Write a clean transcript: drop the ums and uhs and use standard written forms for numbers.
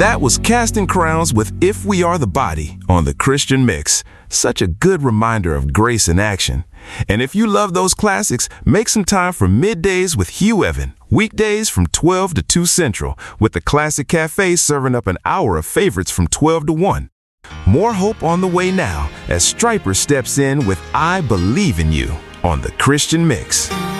That was Casting Crowns with If We Are the Body on the Christian Mix. Such a good reminder of grace in action. And if you love those classics, make some time for Middays with Hugh Evan. Weekdays from 12 to 2 Central, with the Classic Cafe serving up an hour of favorites from 12 to 1. More hope on the way now as Stryper steps in with I Believe in You on the Christian Mix.